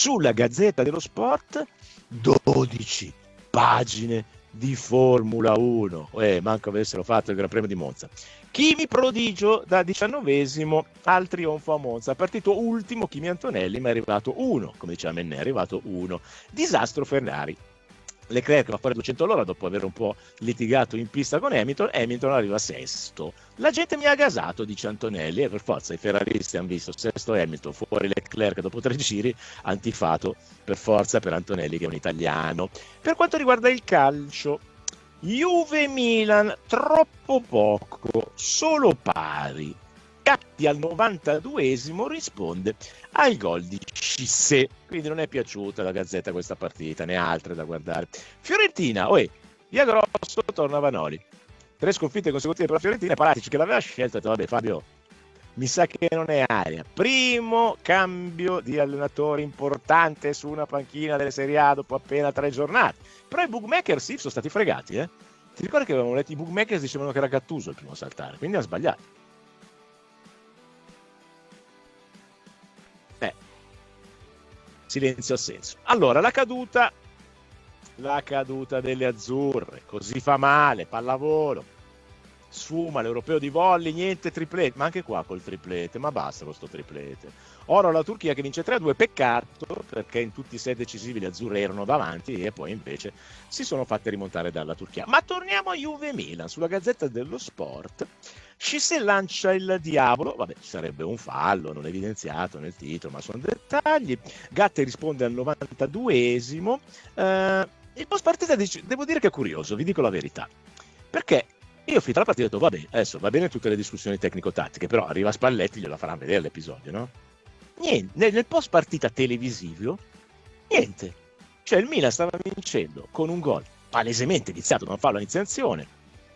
sulla Gazzetta dello Sport 12 pagine di Formula 1, manco avessero fatto il Gran Premio di Monza. Kimi prodigio da 19esimo al trionfo a Monza, partito ultimo Kimi Antonelli, ma è arrivato uno, come diceva Mennea, è arrivato uno. Disastro Ferrari. Leclerc va fuori 200 all'ora dopo aver un po' litigato in pista con Hamilton arriva sesto. La gente mi ha gasato, dice Antonelli, e per forza i ferraristi hanno visto sesto Hamilton, fuori Leclerc dopo 3 giri, hanno tifato per forza per Antonelli che è un italiano. Per quanto riguarda il calcio, Juve-Milan troppo poco, solo pari. Gatti al 92esimo risponde al gol di Cissé, quindi non è piaciuta la Gazzetta questa partita, ne ha altre da guardare. Fiorentina, via Grosso, torna Vanoli. 3 sconfitte consecutive per la Fiorentina, Paratici che l'aveva scelto ha detto vabbè Fabio, mi sa che non è aria. Primo cambio di allenatore importante su una panchina delle Serie A dopo appena 3 giornate. Però i bookmaker sì, sono stati fregati, Ti ricordi che avevamo letto i bookmakers dicevano che era Gattuso il primo a saltare, quindi hanno sbagliato. Silenzio assenso. Allora, la caduta delle azzurre, così fa male, pallavolo, sfuma l'europeo di volley, niente triplete, ma anche qua col triplete, ma basta con sto triplete. Oro alla Turchia che vince 3-2, peccato perché in tutti i set decisivi le azzurre erano davanti e poi invece si sono fatte rimontare dalla Turchia. Ma torniamo a Juve-Milan, sulla Gazzetta dello Sport. Cissé lancia il diavolo, vabbè ci sarebbe un fallo non evidenziato nel titolo ma sono dettagli. Gatti risponde al 92esimo. Il post partita devo dire che è curioso, vi dico la verità, perché io finita la partita ho detto vabbè, adesso va bene tutte le discussioni tecnico-tattiche, però arriva Spalletti, gliela faranno vedere l'episodio, no? Niente, nel post partita televisivo niente, cioè il Milan stava vincendo con un gol palesemente iniziato da un fallo all'iniziazione,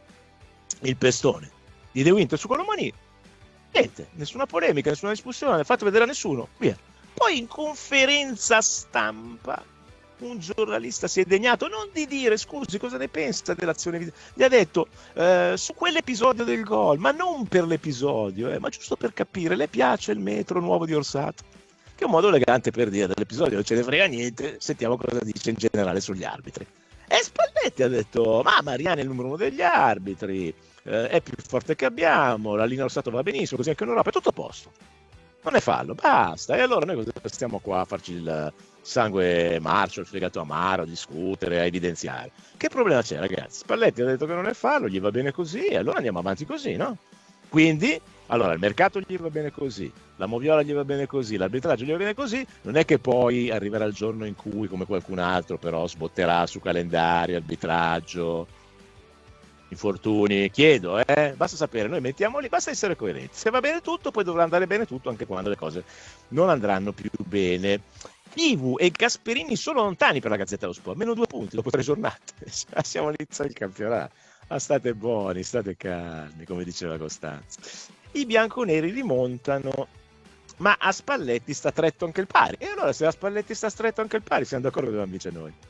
il pestone di De Winter su Colomani, niente, nessuna polemica, nessuna discussione, non ha fatto vedere a nessuno, via. Poi in conferenza stampa un giornalista si è degnato non di dire scusi cosa ne pensa dell'azione, gli ha detto su quell'episodio del gol, ma non per l'episodio, ma giusto per capire, le piace il metro nuovo di Orsato, che è un modo elegante per dire dell'episodio non ce ne frega niente, sentiamo cosa dice in generale sugli arbitri. E Spalletti ha detto ma Mariani è il numero 1 degli arbitri, è più forte che abbiamo, la linea Orsato va benissimo, così anche in Europa è tutto a posto, non è fallo, basta. E allora noi cosa stiamo qua a farci il sangue marcio, il fegato amaro, a discutere, a evidenziare? Che problema c'è, ragazzi? Spalletti ha detto che non è fallo, gli va bene così, e allora andiamo avanti così, no? Quindi, allora, il mercato gli va bene così, la moviola gli va bene così, l'arbitraggio gli va bene così, non è che poi arriverà il giorno in cui, come qualcun altro, però sbotterà su calendario, arbitraggio, infortuni, chiedo, basta sapere, noi mettiamo lì, basta essere coerenti, se va bene tutto poi dovrà andare bene tutto anche quando le cose non andranno più bene. Ivu e Gasperini sono lontani per la Gazzetta dello Sport, meno 2 punti dopo 3 giornate, siamo all'inizio del campionato, ma state buoni, state calmi, come diceva Costanzo. I bianconeri rimontano, ma a Spalletti sta stretto anche il pari, e allora se a Spalletti sta stretto anche il pari siamo d'accordo che dobbiamo vincere noi.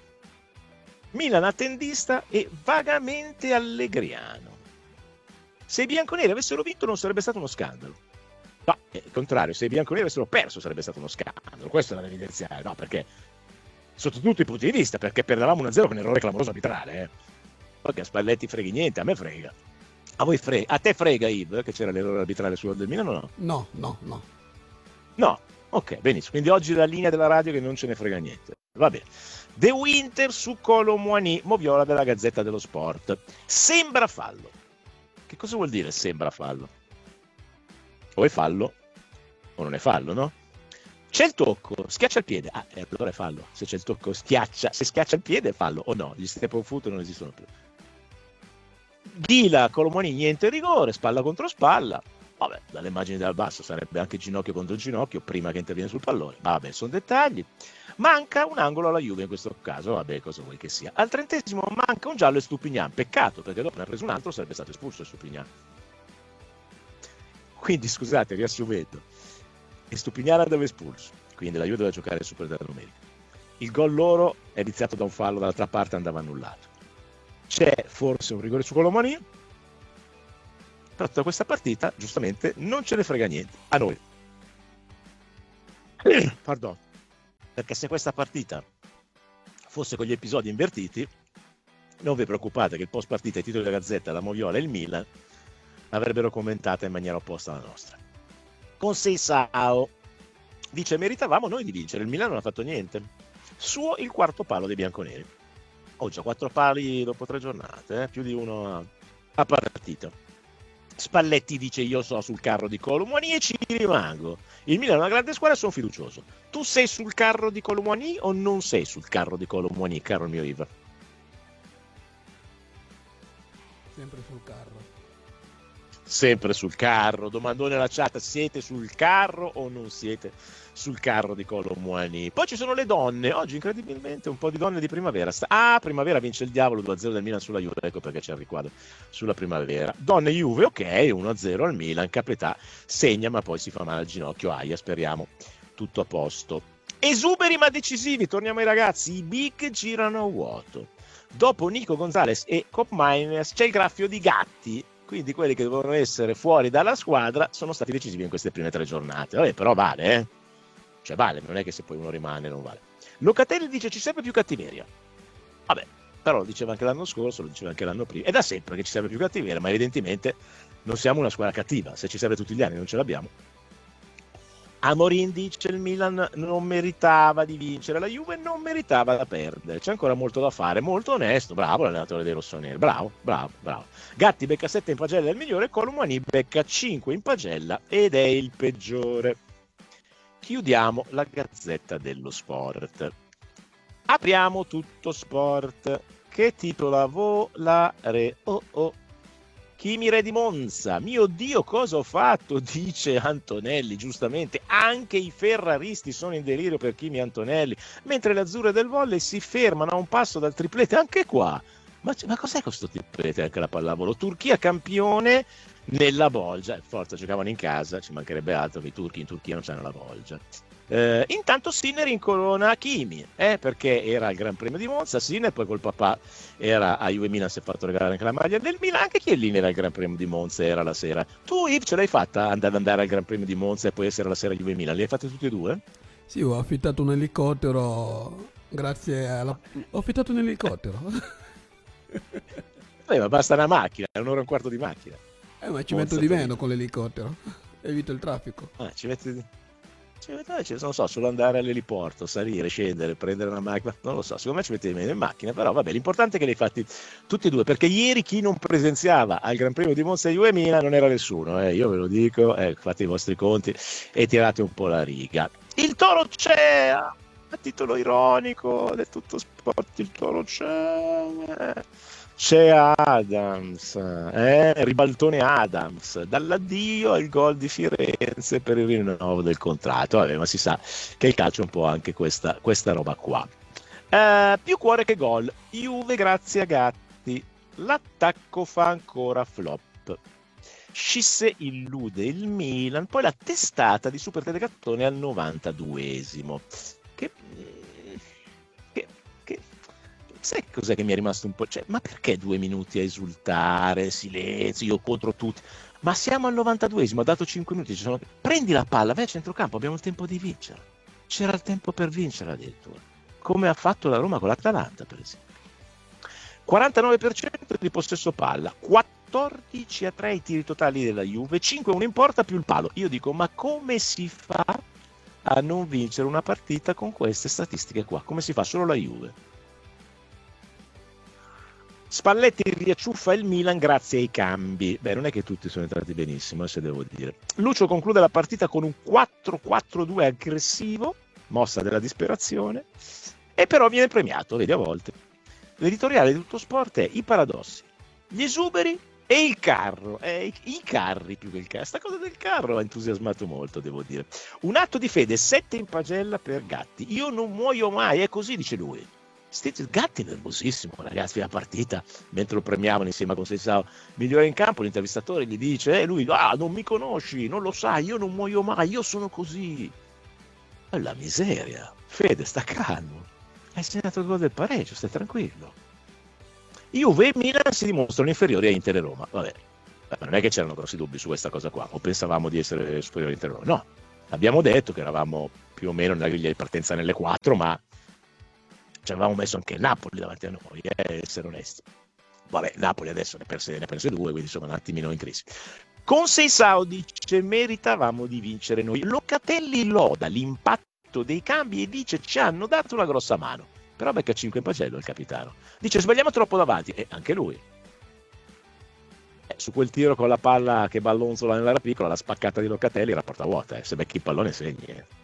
Milan attendista e vagamente allegriano. Se i bianconeri avessero vinto non sarebbe stato uno scandalo. No, al contrario, se i bianconeri avessero perso sarebbe stato uno scandalo. Questo è da evidenziare, no? Perché sotto tutti i punti di vista, perché perdevamo 1-0 con un errore clamoroso arbitrale. Perché a Spalletti freghi niente, a me frega. A voi frega, a te frega, Yves, che c'era l'errore arbitrale sul del Milan o no? No. No, ok, benissimo. Quindi oggi la linea della radio che non ce ne frega niente. Va bene. De Winter su Colomboigny, moviola della Gazzetta dello Sport. Sembra fallo. Che cosa vuol dire sembra fallo? O è fallo o non è fallo, no? C'è il tocco, schiaccia il piede. E allora è fallo. Se c'è il tocco, schiaccia. Se schiaccia il piede è fallo o no? Gli step on foot non esistono più. Dila, Colomboigny, niente rigore, spalla contro spalla. Vabbè, dalle immagini dal basso sarebbe anche ginocchio contro ginocchio prima che interviene sul pallone. Vabbè, sono dettagli. Manca un angolo alla Juve in questo caso, vabbè, cosa vuoi che sia. Al 30esimo manca un giallo e Stupignan. Peccato, perché dopo ne ha preso un altro, sarebbe stato espulso Stupignan. Quindi, scusate, riassumendo, Stupignan deve espulso, quindi la Juve deve giocare super della numerica. Il gol loro è iniziato da un fallo, dall'altra parte andava annullato. C'è forse un rigore su Colomboigny, però tutta questa partita, giustamente, non ce ne frega niente. A noi. Pardon. perché se questa partita fosse con gli episodi invertiti, non vi preoccupate che il post partita, i titoli della Gazzetta, la Moviola e il Milan l'avrebbero commentata in maniera opposta alla nostra. Con Seisao dice: meritavamo noi di vincere, il Milan non ha fatto niente. Suo il quarto palo dei bianconeri. Ho già 4 pali dopo 3 giornate, più di uno a partita. Spalletti dice: io so sul carro di Colomwani e ci rimango. Il Milan è una grande squadra e sono fiducioso. Tu sei sul carro di Colomwani o non sei sul carro di Colomwani, caro il mio Iva? Sempre sul carro. Sempre sul carro. Domandone alla chat: siete sul carro o non siete sul carro di Colomwani? Poi ci sono le donne. Oggi incredibilmente un po' di donne di Primavera. Primavera vince il diavolo 2-0 del Milan sulla Juve. Ecco perché c'è il riquadro sulla Primavera. Donne Juve, ok, 1-0 al Milan. Capetà segna ma poi si fa male al ginocchio. Aia, speriamo tutto a posto. Esuberi ma decisivi. Torniamo ai ragazzi. I big girano a vuoto. Dopo Nico Gonzalez e Cop Miners c'è il graffio di Gatti, quindi quelli che dovevano essere fuori dalla squadra sono stati decisivi in queste prime 3 giornate. Vabbè, però vale, cioè vale, non è che se poi uno rimane non vale. Locatelli dice: ci serve più cattiveria. Vabbè, però lo diceva anche l'anno scorso, lo diceva anche l'anno prima, è da sempre che ci serve più cattiveria, ma evidentemente non siamo una squadra cattiva. Se ci serve tutti gli anni non ce l'abbiamo. Amorin dice: il Milan non meritava di vincere, la Juve non meritava da perdere, c'è ancora molto da fare. Molto onesto, bravo l'allenatore dei rossoneri, bravo. Gatti becca 7 in pagella, è il migliore. Colomwani becca 5 in pagella ed è il peggiore. Chiudiamo la Gazzetta dello Sport, apriamo Tutto Sport che titola: volare. Kimi re di Monza, mio Dio cosa ho fatto, dice Antonelli, giustamente. Anche i ferraristi sono in delirio per Kimi Antonelli, mentre le azzurre del volley si fermano a un passo dal triplete, anche qua. Ma cos'è questo triplete anche la pallavolo? Turchia campione nella bolgia, forza, giocavano in casa, ci mancherebbe altro che i turchi in Turchia non c'hanno la bolgia. Intanto Sinner incorona Kimi, perché era al Gran Premio di Monza. Sinner poi col papà era a Juve Milan, si è fatto regalare anche la maglia del Milan. Anche Chiellini era al Gran Premio di Monza, era la sera. Tu Yves ce l'hai fatta andare al Gran Premio di Monza e poi essere la sera a Juve Milan? Li hai fatte tutti e due? Sì, ho affittato un elicottero grazie alla... Ho affittato un elicottero. Ma basta una macchina, è un'ora e un quarto di macchina. Ma ci metto di meno con l'elicottero. Evito il traffico. Ci metti... non so, solo andare all'eliporto, salire, scendere, prendere una macchina, non lo so, secondo me ci mettete meno in macchina, però vabbè, l'importante è che li hai fatti tutti e due, perché ieri chi non presenziava al Gran Premio di Monza e Juve Milan non era nessuno, io ve lo dico, fate i vostri conti e tirate un po' la riga. Il Toro c'è, a titolo ironico del Tutto Sport, il Toro c'è Adams, ribaltone Adams, dall'addio al gol di Firenze per il rinnovo del contratto. Vabbè, ma si sa che il calcio è un po' anche questa roba qua. Più cuore che gol, Juve grazie a Gatti, l'attacco fa ancora flop. Scisse illude il Milan, poi la testata di Super Telegattone al 92esimo. Sai cos'è che mi è rimasto un po'? Ma perché 2 minuti a esultare, silenzio, io contro tutti? Ma siamo al 92esimo, ha dato 5 minuti, prendi la palla, vai a centrocampo, abbiamo il tempo di vincere. C'era il tempo per vincere addirittura, come ha fatto la Roma con l'Atalanta, per esempio. 49% di possesso palla, 14-3 i tiri totali della Juve, 5-1 in porta più il palo. Io dico, ma come si fa a non vincere una partita con queste statistiche qua? Come si fa? Solo la Juve. Spalletti riacciuffa il Milan grazie ai cambi. Non è che tutti sono entrati benissimo, se devo dire. Lucio conclude la partita con un 4-4-2 aggressivo, mossa della disperazione, e però viene premiato, vedi, a volte. L'editoriale di Tutto Sport è: i paradossi, gli esuberi e il carro. I carri più che il carro. Sta cosa del carro ha entusiasmato molto, devo dire. Un atto di fede, 7 in pagella per Gatti. Io non muoio mai, è così, dice lui. Gatti nervosissimo, ragazzi, la partita, mentre lo premiavano insieme a Conceição migliore in campo, l'intervistatore gli dice: lui, non mi conosci, non lo sai, io non muoio mai, io sono così. La miseria. Fede, sta calmo, hai segnato il gol del pareggio, stai tranquillo. Juve e Milan si dimostrano inferiori a Inter e Roma. Vabbè, non è che c'erano grossi dubbi su questa cosa qua, o pensavamo di essere superiori a Inter e Roma, no. Abbiamo detto che eravamo più o meno nella griglia di partenza nelle 4, ma ci avevamo messo anche il Napoli davanti a noi, essere onesti. Vabbè, Napoli adesso ne ha perse 2, quindi insomma un attimino in crisi. Con Seisao dice meritavamo di vincere noi. Locatelli loda l'impatto dei cambi e dice ci hanno dato una grossa mano. Però becca 5 in pagello il capitano. Dice sbagliamo troppo davanti, e anche lui. Su quel tiro con la palla che ballonzola nell'area piccola, la spaccata di Locatelli era porta vuota. Se becchi il pallone segni.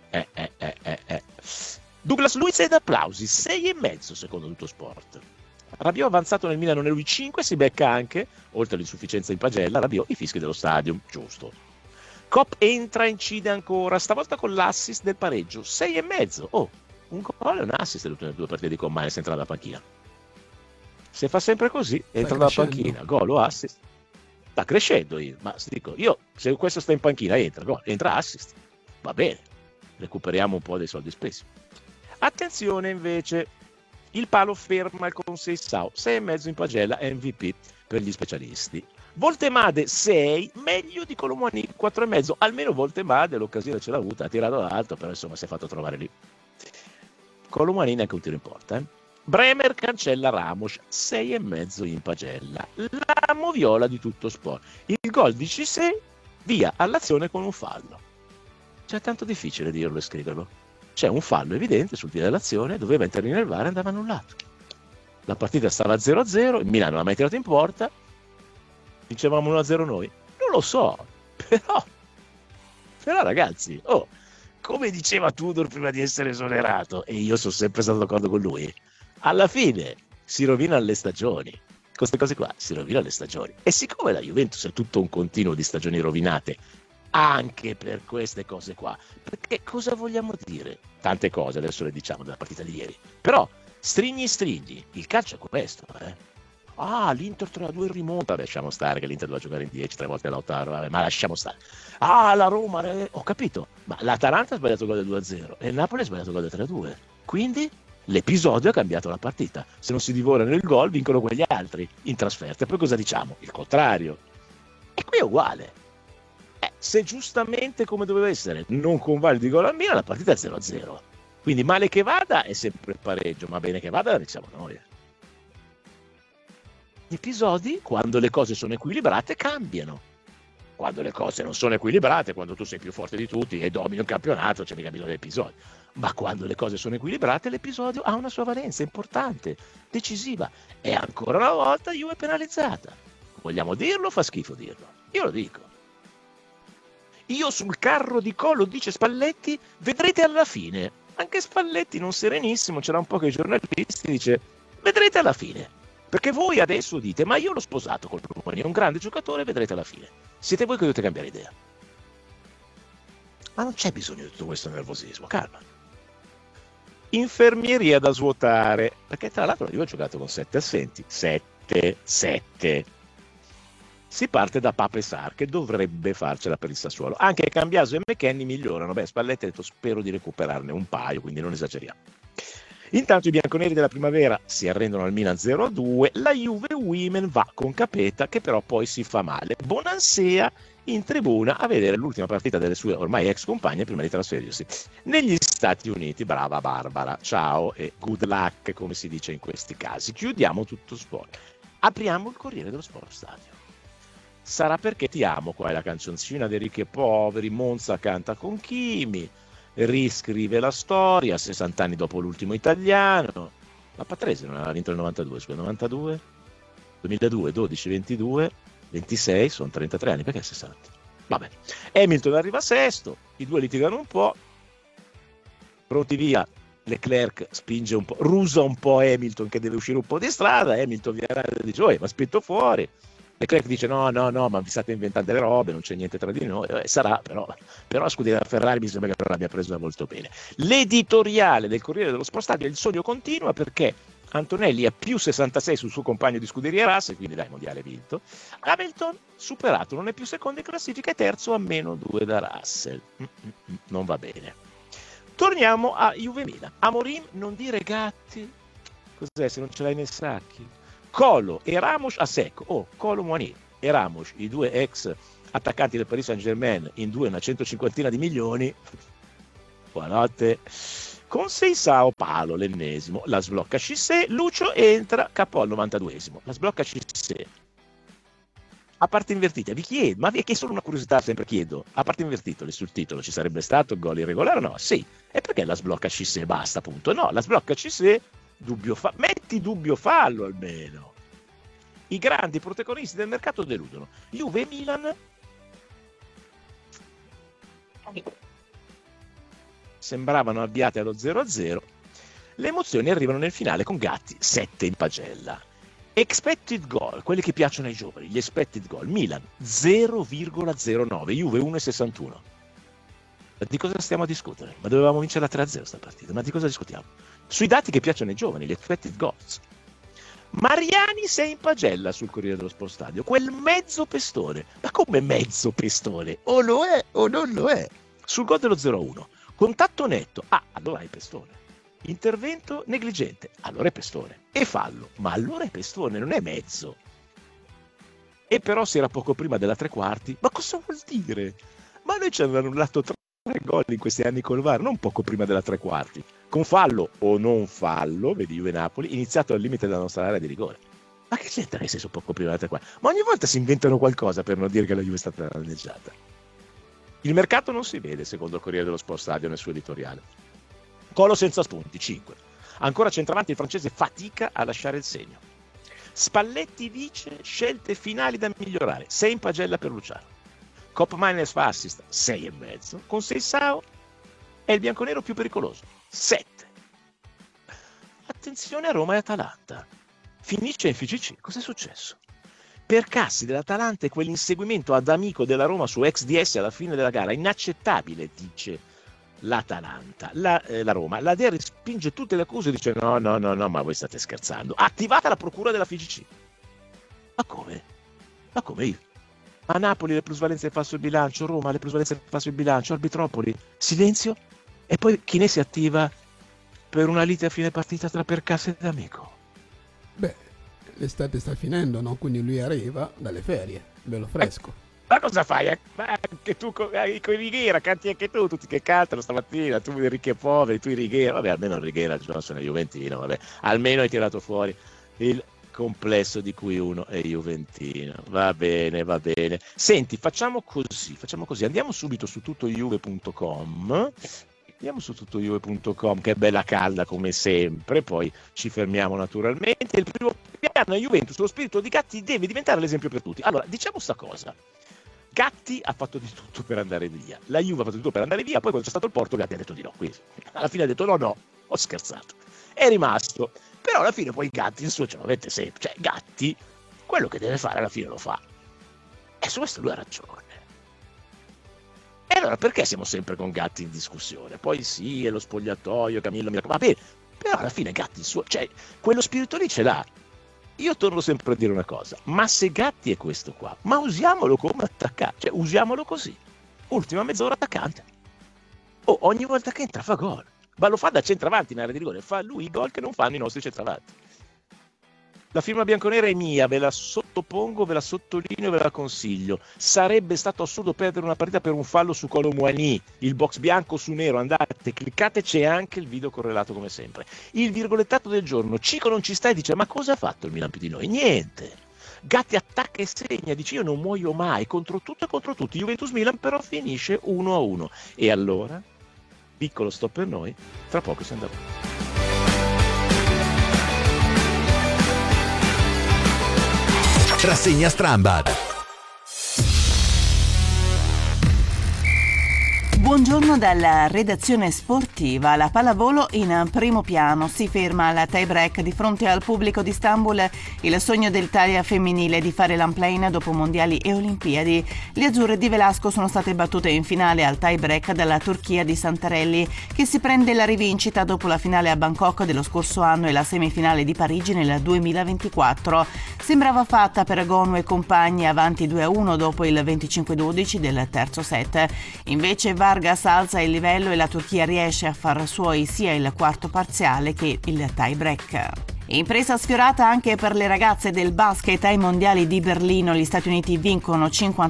Douglas Luiz ed applausi, 6,5 secondo Tutto Sport. Rabiot avanzato nel Milan nel 5 si becca anche, oltre all'insufficienza in pagella, Rabiot i fischi dello stadio, giusto. Cop entra, incide ancora, stavolta con l'assist del pareggio, 6,5. Oh, un gol e un assist le ultime 2 partite di Commane senza entrare dalla panchina. Se fa sempre così, entra dalla panchina, gol o assist. Sta crescendo ma dico, io se questo sta in panchina entra, gol, entra assist. Va bene, recuperiamo un po' dei soldi spesi. Attenzione invece, il palo ferma il Conceição, 6,5 in pagella, MVP per gli specialisti. Voltemade 6, meglio di Colomani 4,5, almeno Voltemade l'occasione ce l'ha avuta, ha tirato l'alto, però insomma si è fatto trovare lì. Colomani neanche un tiro in porta. Bremer cancella Ramos, 6,5 in pagella. La moviola di Tutto Sport. Il gol di Cissé, via all'azione con un fallo. C'è tanto difficile dirlo e scriverlo. C'è un fallo evidente sul via dell'azione, doveva intervenire il VAR e andava annullato. La partita stava 0-0, il Milano non ha mai tirato in porta, vincevamo 1-0 noi. Non lo so, però ragazzi, come diceva Tudor prima di essere esonerato, e io sono sempre stato d'accordo con lui, alla fine si rovinano le stagioni. Con queste cose qua si rovinano le stagioni. E siccome la Juventus è tutto un continuo di stagioni rovinate, anche per queste cose qua, perché cosa vogliamo dire? Tante cose adesso le diciamo della partita di ieri, però stringi, il calcio è questo, l'Inter 3-2 in rimonta, lasciamo stare che l'Inter doveva giocare in 10 3 volte Lautaro, ma lasciamo stare. La Roma, ho capito, ma l'Atalanta ha sbagliato il gol del 2-0 e il Napoli ha sbagliato il gol del 3-2, quindi l'episodio ha cambiato la partita. Se non si divorano il gol vincono quegli altri in trasferta, poi cosa diciamo? Il contrario. E qui è uguale. Se giustamente come doveva essere non convalidi gol al Milan, la partita è 0-0, quindi male che vada è sempre il pareggio, ma bene che vada la diciamo noi. Gli episodi, quando le cose sono equilibrate, cambiano. Quando le cose non sono equilibrate, quando tu sei più forte di tutti e domini un campionato, c'è mica bisogno di episodi. Ma quando le cose sono equilibrate, l'episodio ha una sua valenza importante, decisiva, e ancora una volta Juve penalizzata. Vogliamo dirlo o fa schifo dirlo? Io lo dico. Io sul carro di Colo, dice Spalletti, vedrete alla fine. Anche Spalletti non serenissimo, c'era un po' che i giornalisti, dice vedrete alla fine. Perché voi adesso dite, ma io l'ho sposato col Romani, è un grande giocatore, vedrete alla fine. Siete voi che dovete cambiare idea. Ma non c'è bisogno di tutto questo nervosismo, calma. Infermieria da svuotare, perché tra l'altro io ho giocato con 7 assenti, 7. Si parte da Pape Sarr, che dovrebbe farcela per il Sassuolo. Anche Cambiaso e McKennie migliorano. Spalletti ha detto spero di recuperarne un paio, quindi non esageriamo. Intanto i bianconeri della primavera si arrendono al Milan 0-2. La Juve Women va con Capeta, che però poi si fa male. Bonansea in tribuna a vedere l'ultima partita delle sue ormai ex compagne prima di trasferirsi negli Stati Uniti. Brava Barbara, ciao e good luck, come si dice in questi casi. Chiudiamo Tutto Sport. Apriamo il Corriere dello Sport Stadio. Sarà perché ti amo, qua è la canzoncina dei ricchi e poveri, Monza canta con Kimi, riscrive la storia, 60 anni dopo l'ultimo italiano, la Patrese non aveva vinto il 92, scusa, 92, 2002, 12, 22, 26, sono 33 anni, perché 60? Vabbè, Hamilton arriva sesto, i due litigano un po', pronti via, Leclerc spinge un po', rusa un po' Hamilton che deve uscire un po' di strada, Hamilton viene e dice, ma spinto fuori. Leclerc dice no, ma vi state inventando delle robe, non c'è niente tra di noi, sarà, però a scuderia Ferrari mi sembra che non l'abbia presa molto bene. L'editoriale del Corriere dello Sport Stadio, il sogno continua, perché Antonelli è più 66 sul suo compagno di scuderia Russell, quindi dai, mondiale vinto. Hamilton superato, non è più secondo in classifica, è terzo a -2 da Russell. Non va bene. Torniamo a Juve Milan. Amorim, non dire gatti, cos'è se non ce l'hai nei sacchi? Colo e Ramos a secco, Colo Muani e Ramos, i due ex attaccanti del Paris Saint-Germain in due una 150 di milioni. Buonanotte. Con Seisao palo l'ennesimo, la sblocca Cissé, Lucio entra, capo al 92esimo, la sblocca Cissé. A parte invertite, vi chiedo, ma è che solo una curiosità sempre chiedo, a parte invertito sul titolo ci sarebbe stato il gol irregolare o no? Sì, e perché la sblocca Cissé basta appunto? No, la sblocca Cissé, metti dubbio fallo almeno. I grandi protagonisti del mercato deludono. Juve e Milan sembravano avviate allo 0-0. Le emozioni arrivano nel finale con Gatti 7 in pagella. Expected goal, quelli che piacciono ai giovani, gli expected goal. Milan 0,09, Juve 1,61. Di cosa stiamo a discutere? Ma dovevamo vincere la 3-0 sta partita, ma di cosa discutiamo? Sui dati che piacciono ai giovani, gli expected goals. Mariani 6 in pagella sul Corriere dello Sport Stadio, quel mezzo pestone. Ma come mezzo pestone? O lo è o non lo è. Sul gol dello 0-1, contatto netto, allora è pestone. Intervento negligente, allora è pestone. E fallo, ma allora è pestone, non è mezzo. E però si era poco prima della tre quarti. Ma cosa vuol dire? Ma noi ci hanno annullato 3 gol in questi anni col VAR, non poco prima della tre quarti. Con fallo o non fallo, vedi Juve Napoli, iniziato al limite della nostra area di rigore. Ma che c'entra che sei su poco prima della tre quarti? Ma ogni volta si inventano qualcosa per non dire che la Juve è stata danneggiata. Il mercato non si vede, secondo il Corriere dello Sport Stadio nel suo editoriale. Colo senza spunti, 5. Ancora centravanti il francese fatica a lasciare il segno. Spalletti dice scelte finali da migliorare, 6 in pagella per Luciano. Cop Miners fa assist, 6,5. Con Seisao è il bianconero più pericoloso, 7. Attenzione a Roma e Atalanta. Finisce in FCC, cos'è successo? Per Cassi dell'Atalanta e quell'inseguimento ad amico della Roma su XDS alla fine della gara, inaccettabile, dice l'Atalanta. La Roma, la DER spinge tutte le accuse e dice no, ma voi state scherzando. Attivata la procura della FCC. Ma come? Io? A Napoli le plusvalenze del falso bilancio, Roma le plusvalenze del falso bilancio, Arbitropoli, silenzio, e poi chi ne si attiva per una lite a fine partita tra Percassi ed amico? Beh, l'estate sta finendo, no? Quindi lui arriva dalle ferie, bello fresco. Ma cosa fai? Ma anche tu con i Righiera, canti anche tu, tutti che cantano stamattina, tu ricchi e poveri, tu i Righiera, vabbè, almeno Righiera Johnson è juventino, vabbè, almeno hai tirato fuori il complesso di cui uno è juventino. Va bene. Senti, facciamo così, andiamo subito su tuttojuve.com. Che è bella calda come sempre, poi ci fermiamo naturalmente. Il primo piano a Juventus, lo spirito di Gatti deve diventare l'esempio per tutti. Allora, diciamo sta cosa. Gatti ha fatto di tutto per andare via, la Juve ha fatto di tutto per andare via, poi quando c'è stato il Porto Gatti ha detto di no, quindi alla fine ha detto no, ho scherzato, è rimasto, però alla fine poi Gatti il suo ce lo mette sempre, cioè Gatti quello che deve fare alla fine lo fa, e su questo lui ha ragione. E allora perché siamo sempre con Gatti in discussione? Poi sì, è lo spogliatoio, Camillo mi raccomando, va bene, però alla fine Gatti il suo, cioè quello spirito lì ce l'ha. Io torno sempre a dire una cosa, ma se Gatti è questo qua, ma usiamolo come attaccante, cioè usiamolo così, ultima mezz'ora attaccante, ogni volta che entra fa gol, ma lo fa da centravanti in area di rigore, fa lui i gol che non fanno i nostri centravanti. La firma bianconera è mia, ve la sottopongo, ve la sottolineo, ve la consiglio. Sarebbe stato assurdo perdere una partita per un fallo su Kolo Muani, il box bianco su nero, andate, cliccate, c'è anche il video correlato come sempre. Il virgolettato del giorno, Cico non ci sta e dice ma cosa ha fatto il Milan più di noi? Niente. Gatti attacca e segna, dice io non muoio mai, contro tutto e contro tutti. Juventus-Milan però finisce 1-1. E allora, piccolo stop per noi, tra poco si andrà. Rassegna Strambad. Buongiorno dalla redazione sportiva. La pallavolo in primo piano si ferma al tie break di fronte al pubblico di Istanbul. Il sogno dell'Italia femminile di fare l'unplane dopo mondiali e olimpiadi. Le azzurre di Velasco sono state battute in finale al tie break dalla Turchia di Santarelli, che si prende la rivincita dopo la finale a Bangkok dello scorso anno e la semifinale di Parigi nel 2024. Sembrava fatta per Gonu e compagni, avanti 2-1 dopo il 25-12 del terzo set. Invece Vargas alza il livello e la Turchia riesce a far suoi sia il quarto parziale che il tie break. Impresa sfiorata anche per le ragazze del basket ai mondiali di Berlino. Gli Stati Uniti vincono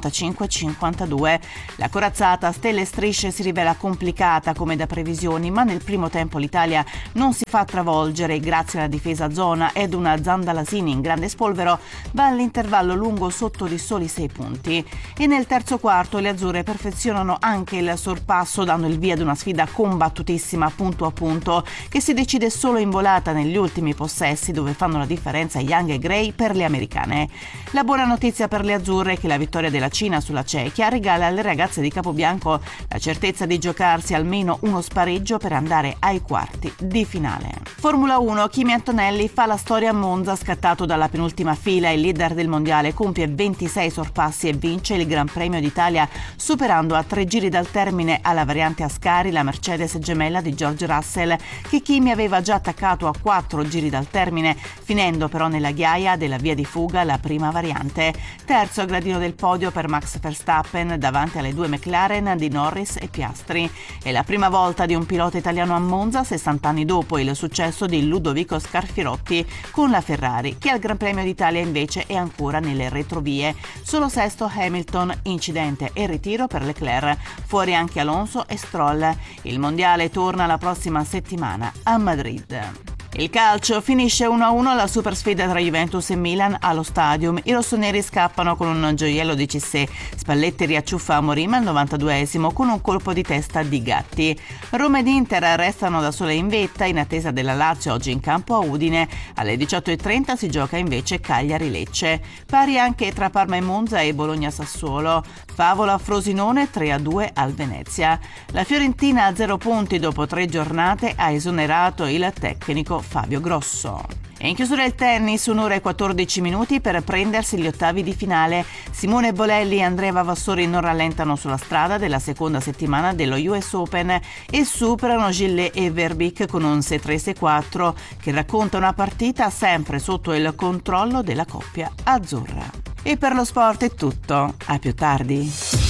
55-52. La corazzata a stelle e strisce si rivela complicata come da previsioni, ma nel primo tempo l'Italia non si fa travolgere grazie alla difesa zona ed una Zandalasini in grande spolvero va all'intervallo lungo sotto di soli 6 punti. E nel terzo quarto le azzurre perfezionano anche il sorpasso, dando il via ad una sfida combattutissima punto a punto che si decide solo in volata negli ultimi possessi, dove fanno la differenza Young e Gray per le americane. La buona notizia per le azzurre è che la vittoria della Cina sulla Cechia regala alle ragazze di Capobianco la certezza di giocarsi almeno uno spareggio per andare ai quarti di finale. Formula 1, Kimi Antonelli fa la storia a Monza, scattato dalla penultima fila. Il leader del mondiale compie 26 sorpassi e vince il Gran Premio d'Italia, superando a 3 giri dal termine alla variante Ascari la Mercedes gemella di George Russell, che Kimi aveva già attaccato a 4 giri dal termine, finendo però nella ghiaia della via di fuga la prima variante. Terzo al gradino del podio per Max Verstappen, davanti alle 2 McLaren di Norris e Piastri. È la prima volta di un pilota italiano a Monza, 60 anni dopo il successo di Ludovico Scarfirotti con la Ferrari, che al Gran Premio d'Italia invece è ancora nelle retrovie. Solo sesto Hamilton, incidente e ritiro per Leclerc, fuori anche Alonso e Stroll. Il mondiale torna la prossima settimana a Madrid. Il calcio finisce 1-1 la super sfida tra Juventus e Milan allo Stadium. I rossoneri scappano con un gioiello di Cissé. Spalletti riacciuffa Amorim al 92esimo con un colpo di testa di Gatti. Roma ed Inter restano da sole in vetta in attesa della Lazio oggi in campo a Udine. Alle 18:30 si gioca invece Cagliari-Lecce. Pari anche tra Parma e Monza e Bologna-Sassuolo. Favola Frosinone 3-2 al Venezia. La Fiorentina a 0 punti dopo 3 giornate ha esonerato il tecnico Fabio Grosso. E in chiusura il tennis, 1 ora e 14 minuti per prendersi gli ottavi di finale. Simone Bolelli e Andrea Vavassori non rallentano sulla strada della seconda settimana dello US Open e superano Gillet e Verbeek con un 6-3-6-4 che racconta una partita sempre sotto il controllo della coppia azzurra. E per lo sport è tutto, a più tardi.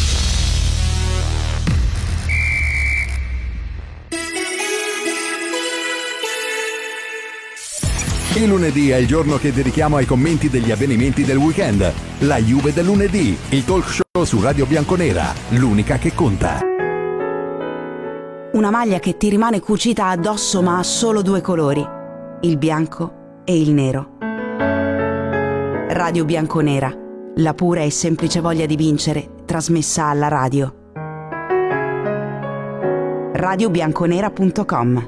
Il lunedì è il giorno che dedichiamo ai commenti degli avvenimenti del weekend. La Juve del lunedì, il talk show su Radio Bianconera, l'unica che conta. Una maglia che ti rimane cucita addosso ma ha solo 2 colori, il bianco e il nero. Radio Bianconera, la pura e semplice voglia di vincere, trasmessa alla radio. radiobianconera.com.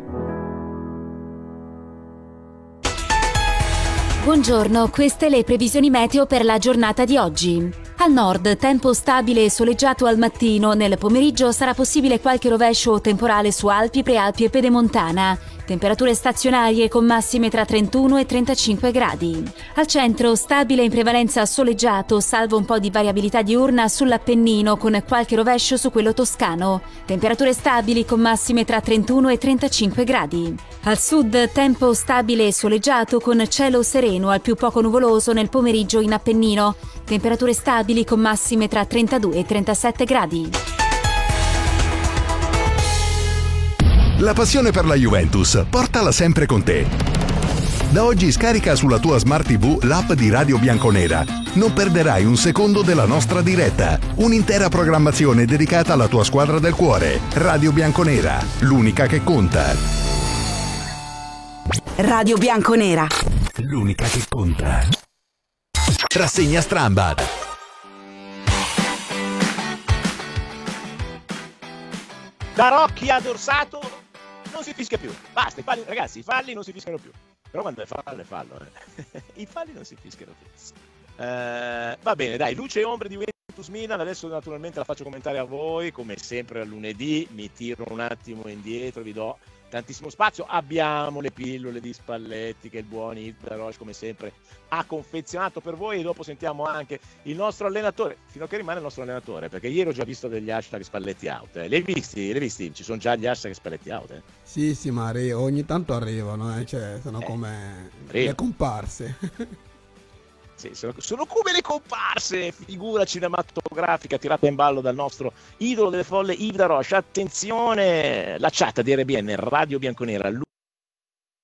Buongiorno, queste le previsioni meteo per la giornata di oggi. Al nord, tempo stabile e soleggiato al mattino. Nel pomeriggio sarà possibile qualche rovescio o temporale su Alpi, Prealpi e Pedemontana. Temperature stazionarie con massime tra 31 e 35 gradi. Al centro, stabile in prevalenza soleggiato, salvo un po' di variabilità diurna sull'Appennino con qualche rovescio su quello toscano. Temperature stabili con massime tra 31 e 35 gradi. Al sud, tempo stabile e soleggiato con cielo sereno al più poco nuvoloso nel pomeriggio in Appennino. Temperature stabili con massime tra 32 e 37 gradi. La passione per la Juventus, portala sempre con te. Da oggi scarica sulla tua Smart TV l'app di Radio Bianconera. Non perderai un secondo della nostra diretta. Un'intera programmazione dedicata alla tua squadra del cuore. Radio Bianconera, l'unica che conta. Radio Bianconera, L'unica che conta. Rassegna Strambad. Da Rocchi a Dorsato non si fischia più. Basta, ragazzi, i falli non si fischiano più. Però quando è fallo è fallo. I falli non si fischiano più. Va bene, dai, luce e ombre di Juventus Milan. Adesso naturalmente la faccio commentare a voi. Come sempre al lunedì mi tiro un attimo indietro, vi do tantissimo spazio. Abbiamo le pillole di Spalletti che il buon Yves Laroche come sempre ha confezionato per voi, e dopo sentiamo anche il nostro allenatore, fino a che rimane il nostro allenatore, perché ieri ho già visto degli hashtag Spalletti out. Li hai visti? Ci sono già gli hashtag Spalletti out. Sì, ma ogni tanto arrivano, cioè sono come le comparse. Sì, sono come le comparse, figura cinematografica tirata in ballo dal nostro idolo delle folle Yves Laroche. Attenzione, la chat di RBN Radio Bianconera,